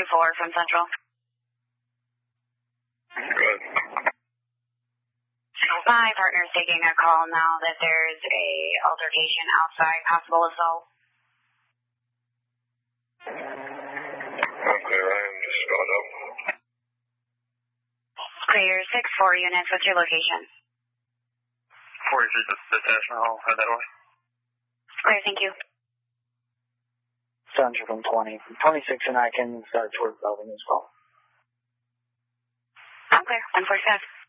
2-4 from Central. Good. My partner's taking a call now that there's a altercation outside, possible assault. Okay, Ryan, just spelled up. Clear 6-4 units. What's your location? 43 Detachment Hall, head that way. Clear, thank you. Central from 20. 26 and I can start towards Belvin as well. I'm clear. 145.